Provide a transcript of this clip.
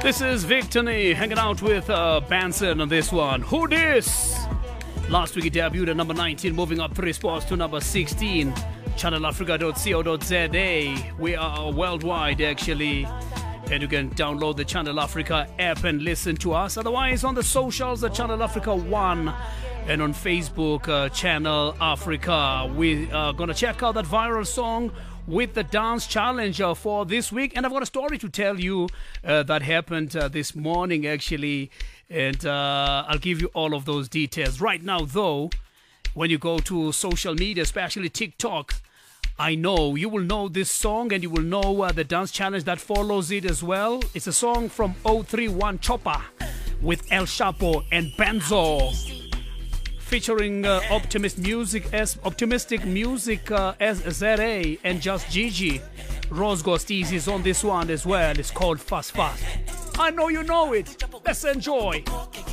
This is Victony hanging out with Benson on this one. Who Dis? Last week it debuted at number 19, moving up 3 spots to number 16. ChannelAfrica.co.za. We are worldwide actually. And you can download the Channel Africa app and listen to us. Otherwise, on the socials, the Channel Africa 1 and on Facebook, Channel Africa. We are going to check out that viral song with the dance challenge for this week. And I've got a story to tell you that happened this morning, actually. And I'll give you all of those details. Right now, though, when you go to social media, especially TikTok, I know you will know this song and you will know the dance challenge that follows it as well. It's a song from 031 Chopper with El Chapo and Benzo, featuring Optimistic Music as ZA and Just Gigi. Rose Ghosties is on this one as well. It's called Fast Fast. I know you know it. Let's enjoy.